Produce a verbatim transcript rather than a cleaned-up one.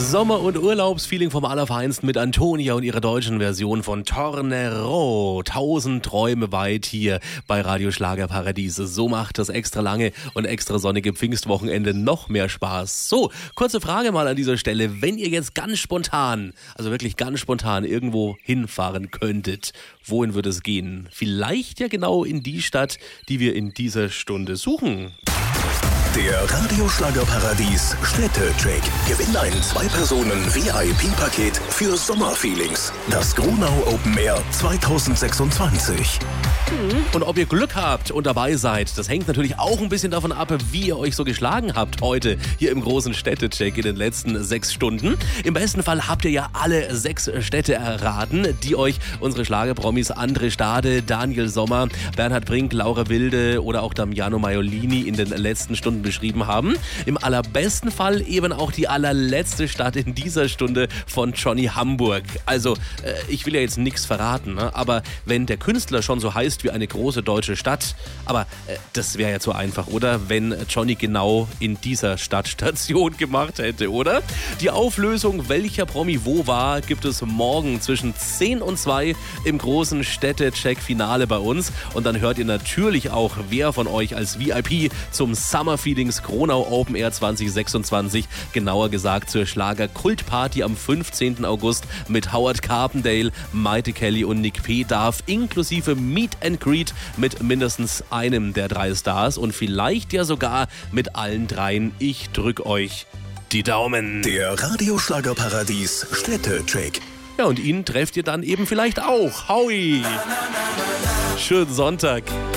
Sommer- und Urlaubsfeeling vom Allerfeinsten mit Antonia und ihrer deutschen Version von Tornero. Tausend Träume weit hier bei Radio Schlagerparadies. So macht das extra lange und extra sonnige Pfingstwochenende noch mehr Spaß. So, kurze Frage mal an dieser Stelle. Wenn ihr jetzt ganz spontan, also wirklich ganz spontan irgendwo hinfahren könntet, wohin würde es gehen? Vielleicht ja genau in die Stadt, die wir in dieser Stunde suchen. Der Radio Schlagerparadies Städte-Check. Gewinn ein Zwei-Personen-V I P-Paket für Sommerfeelings. Das Gronau Open Air zwanzig sechsundzwanzig. Und ob ihr Glück habt und dabei seid, das hängt natürlich auch ein bisschen davon ab, wie ihr euch so geschlagen habt heute hier im großen Städte-Check in den letzten sechs Stunden. Im besten Fall habt ihr ja alle sechs Städte erraten, die euch unsere Schlagerpromis André Stade, Daniel Sommer, Bernhard Brink, Laura Wilde oder auch Damiano Maiolini in den letzten Stunden beschrieben haben. Im allerbesten Fall eben auch die allerletzte Stadt in dieser Stunde von Johnny Hamburg. Also, äh, ich will ja jetzt nichts verraten, ne? Aber wenn der Künstler schon so heißt wie eine große deutsche Stadt, aber äh, das wäre ja zu einfach, oder? Wenn Johnny genau in dieser Stadt Station gemacht hätte, oder? Die Auflösung, welcher Promi wo war, gibt es morgen zwischen zehn und zwei im großen Städte-Check-Finale bei uns. Und dann hört ihr natürlich auch, wer von euch als V I P zum Summer Feelings Gronau Open Air zwanzig sechsundzwanzig, genauer gesagt zur Schlager-Kultparty am fünfzehnten August mit Howard Carpendale, Maite Kelly und Nick P. darf, inklusive Meet and Greet mit mindestens einem der drei Stars und vielleicht ja sogar mit allen dreien. Ich drück euch die Daumen. Der Radio Schlagerparadies Städte-Check. Ja, und ihn trefft ihr dann eben vielleicht auch. Howie! Schönen Sonntag.